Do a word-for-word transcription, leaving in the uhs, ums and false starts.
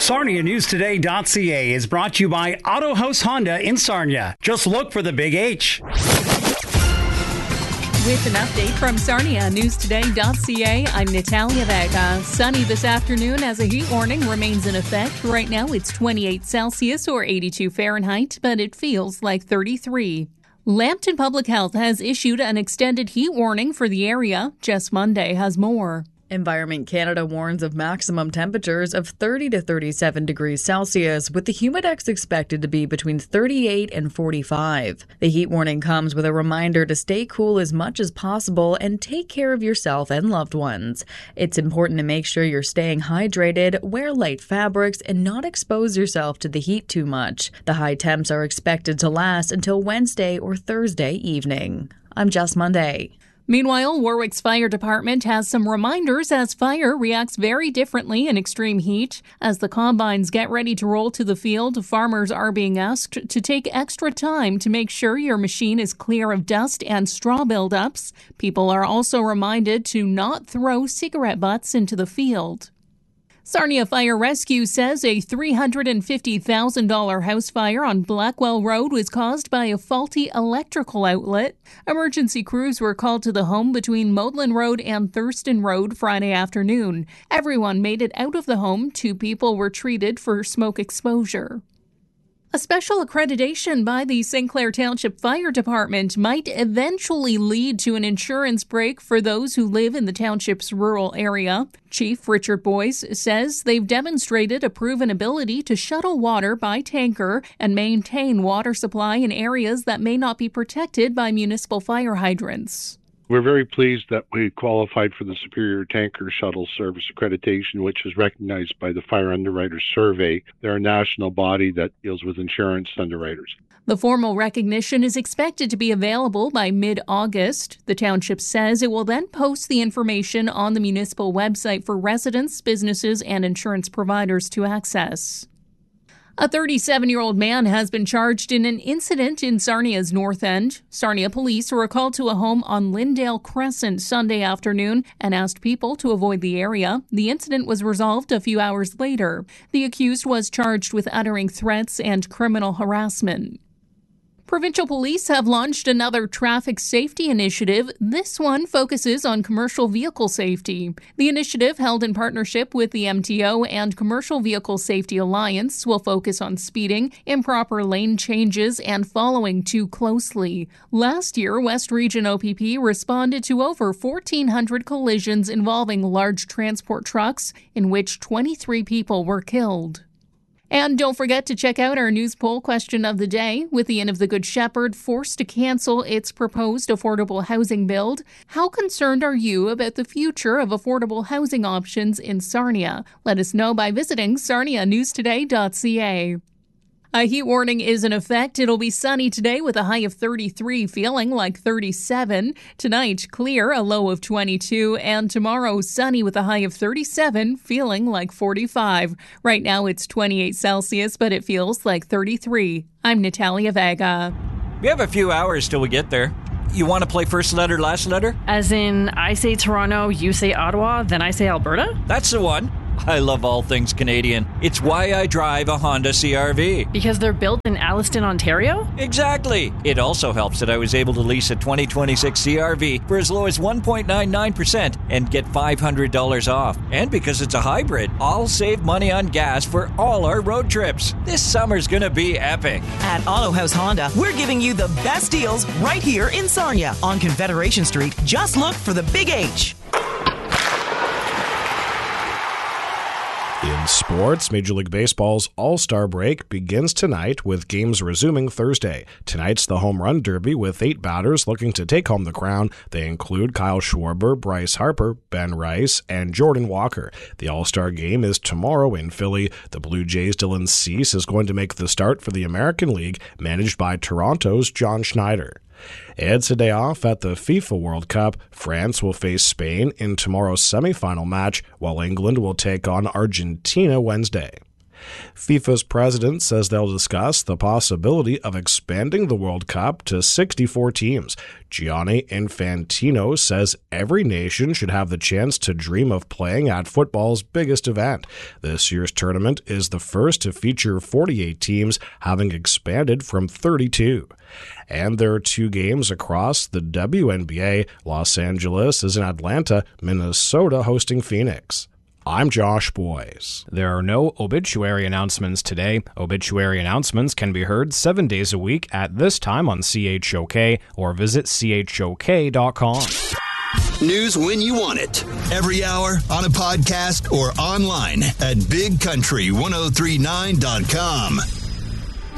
Sarnia News Today dot C A is brought to you by Auto House Honda in Sarnia. Just look for the big H. With an update from Sarnia News Today dot C A, I'm Natalia Vega. Sunny this afternoon as a heat warning remains in effect. Right now it's twenty-eight Celsius or eighty-two Fahrenheit, but it feels like thirty-three. Lambton Public Health has issued an extended heat warning for the area. Jess Monday has more. Environment Canada warns of maximum temperatures of thirty to thirty-seven degrees Celsius, with the humidex expected to be between thirty-eight and forty-five. The heat warning comes with a reminder to stay cool as much as possible and take care of yourself and loved ones. It's important to make sure you're staying hydrated, wear light fabrics, and not expose yourself to the heat too much. The high temps are expected to last until Wednesday or Thursday evening. I'm Jess Monday. Meanwhile, Warwick's fire department has some reminders as fire reacts very differently in extreme heat. As the combines get ready to roll to the field, farmers are being asked to take extra time to make sure your machine is clear of dust and straw buildups. People are also reminded to not throw cigarette butts into the field. Sarnia Fire Rescue says a three hundred fifty thousand dollars house fire on Blackwell Road was caused by a faulty electrical outlet. Emergency crews were called to the home between Maudlin Road and Thurston Road Friday afternoon. Everyone made it out of the home. Two people were treated for smoke exposure. A special accreditation by the Saint Clair Township Fire Department might eventually lead to an insurance break for those who live in the township's rural area. Chief Richard Boyce says they've demonstrated a proven ability to shuttle water by tanker and maintain water supply in areas that may not be protected by municipal fire hydrants. We're very pleased that we qualified for the Superior Tanker Shuttle Service Accreditation, which is recognized by the Fire Underwriters Survey. They're a national body that deals with insurance underwriters. The formal recognition is expected to be available by mid-August. The township says it will then post the information on the municipal website for residents, businesses, and insurance providers to access. A thirty-seven-year-old man has been charged in an incident in Sarnia's North End. Sarnia police were called to a home on Lyndale Crescent Sunday afternoon and asked people to avoid the area. The incident was resolved a few hours later. The accused was charged with uttering threats and criminal harassment. Provincial police have launched another traffic safety initiative. This one focuses on commercial vehicle safety. The initiative, held in partnership with the M T O and Commercial Vehicle Safety Alliance, will focus on speeding, improper lane changes, and following too closely. Last year, West Region O P P responded to over fourteen hundred collisions involving large transport trucks, in which twenty-three people were killed. And don't forget to check out our news poll question of the day. With the Inn of the Good Shepherd forced to cancel its proposed affordable housing build, how concerned are you about the future of affordable housing options in Sarnia? Let us know by visiting Sarnia News Today dot C A. A heat warning is in effect. It'll be sunny today with a high of thirty-three, feeling like thirty-seven. Tonight, clear, a low of twenty-two. And tomorrow, sunny with a high of thirty-seven, feeling like forty-five. Right now, it's twenty-eight Celsius, but it feels like thirty-three. I'm Natalia Vega. We have a few hours till we get there. You want to play first letter, last letter? As in, I say Toronto, you say Ottawa, then I say Alberta? That's the one. I love all things Canadian. It's why I drive a Honda C R V. Because they're built in Alliston, Ontario? Exactly. It also helps that I was able to lease a twenty twenty-six C R V for as low as one point nine nine percent and get five hundred dollars off. And because it's a hybrid, I'll save money on gas for all our road trips. This summer's gonna be epic. At Auto House Honda, we're giving you the best deals right here in Sarnia on Confederation Street. Just look for the Big H. In sports, Major League Baseball's All-Star break begins tonight with games resuming Thursday. Tonight's the Home Run Derby with eight batters looking to take home the crown. They include Kyle Schwarber, Bryce Harper, Ben Rice, and Jordan Walker. The All-Star game is tomorrow in Philly. The Blue Jays' Dylan Cease is going to make the start for the American League, managed by Toronto's John Schneider. It's a day off at the FIFA World Cup. France will face Spain in tomorrow's semifinal match, while England will take on Argentina Wednesday. FIFA's president says they'll discuss the possibility of expanding the World Cup to sixty-four teams. Gianni Infantino says every nation should have the chance to dream of playing at football's biggest event. This year's tournament is the first to feature forty-eight teams, having expanded from thirty-two. And there are two games across the W N B A. Los Angeles is in Atlanta, Minnesota hosting Phoenix. I'm Josh Boyes. There are no obituary announcements today. Obituary announcements can be heard seven days a week at this time on C H O K or visit C H O K dot com. News when you want it. Every hour, on a podcast, or online at big country ten thirty-nine dot com.